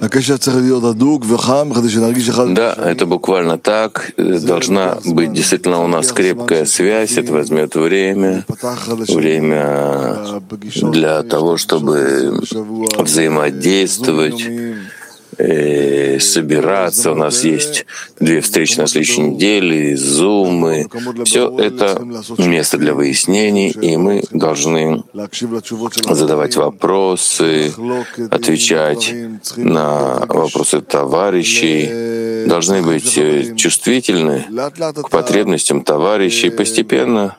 Да, это буквально так. Должна быть действительно у нас крепкая связь. Это возьмет время для того, чтобы взаимодействовать, собираться. У нас есть 2 встречи на следующей неделе, зумы. Все это место для выяснений, и мы должны задавать вопросы, отвечать на вопросы товарищей, должны быть чувствительны к потребностям товарищей. Постепенно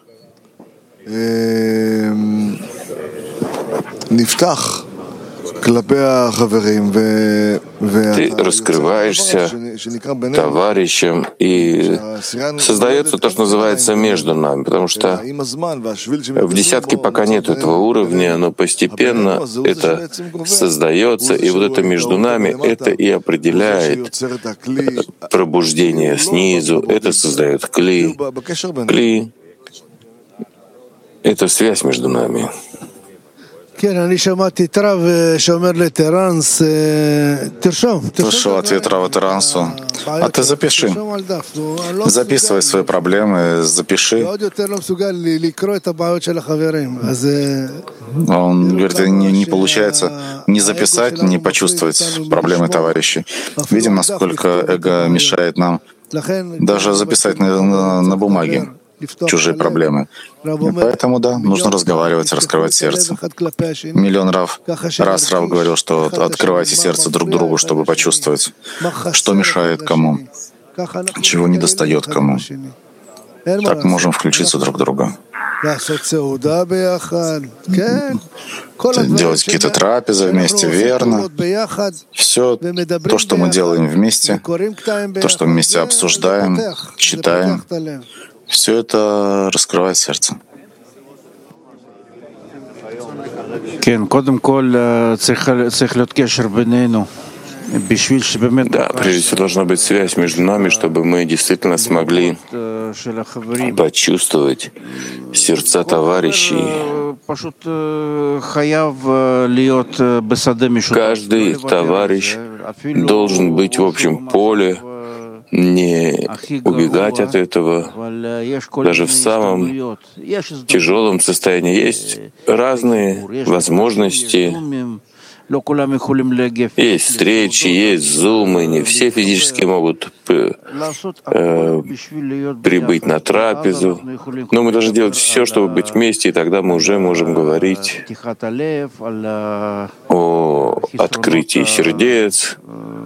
ты раскрываешься товарищам, и создается то, что называется между нами, потому что в десятке пока нет этого уровня, но постепенно это создается, и вот это между нами, это и определяет пробуждение снизу, это создает кли. Кли — это связь между нами. Слышал ответ Рава Терансу. А ты запиши. Записывай свои проблемы, запиши. Он говорит, не получается не записать, не почувствовать проблемы товарищей. Видим, насколько эго мешает нам даже записать на бумаге чужие проблемы. И поэтому, да, нужно разговаривать, раскрывать сердце. Миллион раз Рав говорил, что открывайте сердце друг другу, чтобы почувствовать, что мешает кому, чего не достает кому. Так мы можем включиться друг в друга. Делать какие-то трапезы вместе, верно. Все то, что мы делаем вместе, то, что вместе обсуждаем, читаем, все это раскрывает сердце. Да, прежде всего должна быть связь между нами, чтобы мы действительно смогли почувствовать сердца товарищей. Каждый товарищ должен быть в общем поле, не убегать от этого. Даже в самом тяжелом состоянии есть разные возможности. Есть встречи, есть зумы, не все физически могут прибыть на трапезу, но мы должны делать все, чтобы быть вместе, и тогда мы уже можем говорить о открытии сердец,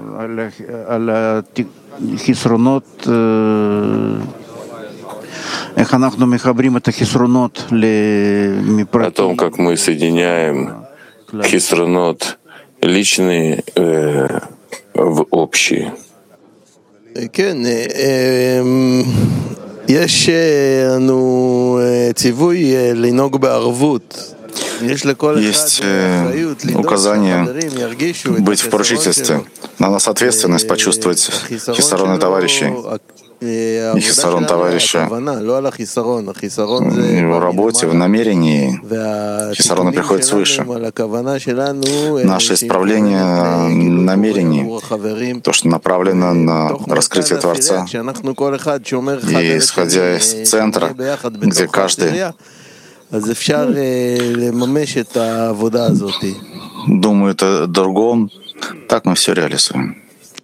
о том, как мы соединяем хисронот личные в общие. Есть указание быть в поручительстве. На нас ответственность почувствовать хисарон товарищей. И хисарон товарища в работе, в намерении. Хисароны приходят свыше. Наше исправление намерений, то, что направлено на раскрытие Творца. И исходя из центра, где каждый думает о другом, так мы все реализуем.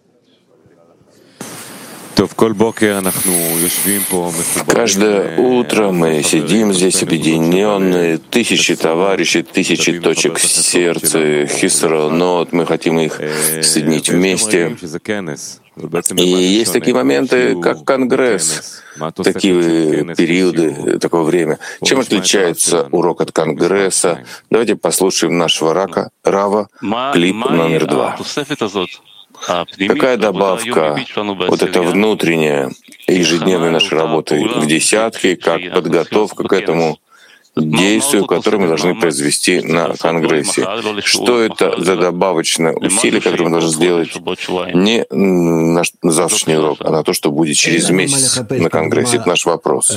Каждое утро мы сидим здесь объединенные, тысячи товарищей, тысячи точек в сердце, хисронот, мы хотим их соединить вместе. И есть такие моменты, как конгресс, такие периоды, такое время. Чем отличается урок от конгресса? Давайте послушаем нашего Рава, клип номер 2. Какая добавка, вот эта внутренняя, ежедневной нашей работы в десятке, как подготовка к этому действию, которое мы должны произвести на Конгрессе? Что это за добавочное усилие, которое мы должны сделать не на завтрашний урок, а на то, что будет через месяц на Конгрессе? Это наш вопрос.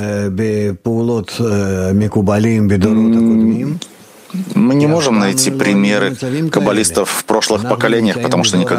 Мы не можем найти примеры каббалистов в прошлых поколениях, потому что никогда